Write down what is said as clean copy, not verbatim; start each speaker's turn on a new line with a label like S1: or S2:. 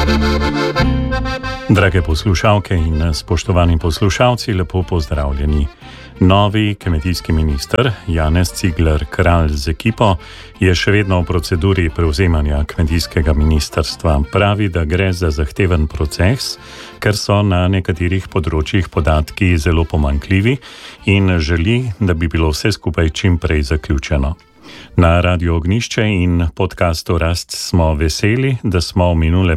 S1: Drage poslušalke in spoštovani poslušalci, lepo pozdravljeni. Novi kmetijski minister Janez Cigler Kralj z ekipo je še vedno v proceduri prevzemanja kmetijskega ministrstva. Pravi, da gre za zahteven proces, ker so na nekaterih področjih podatki zelo pomanjkljivi in želi, da bi bilo vse skupaj čim prej zaključeno. Na Radio Ognišče in podcastu Rast smo veseli, da smo v minulem